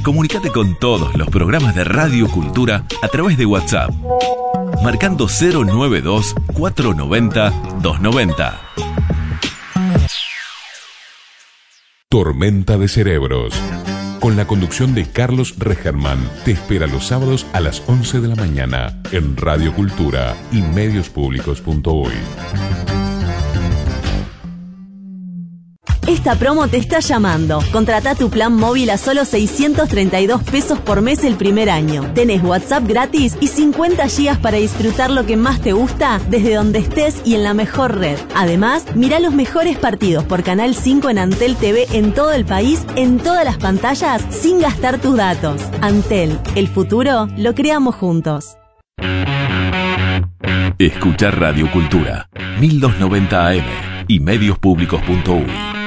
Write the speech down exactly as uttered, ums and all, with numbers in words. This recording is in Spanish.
Comunicate con todos los programas de Radio Cultura a través de WhatsApp, marcando cero noventa y dos, cuatrocientos noventa, doscientos noventa. Tormenta de Cerebros, con la conducción de Carlos Regerman, te espera los sábados a las once de la mañana en Radio Cultura y medios públicos punto uy. Esta promo te está llamando. Contratá tu plan móvil a solo seiscientos treinta y dos pesos por mes el primer año. Tenés WhatsApp gratis y cincuenta gigas para disfrutar lo que más te gusta desde donde estés y en la mejor red. Además, mirá los mejores partidos por Canal cinco en Antel T V en todo el país, en todas las pantallas, sin gastar tus datos. Antel, el futuro lo creamos juntos. Escuchar Radio Cultura, mil doscientos noventa A M y medios públicos punto uy.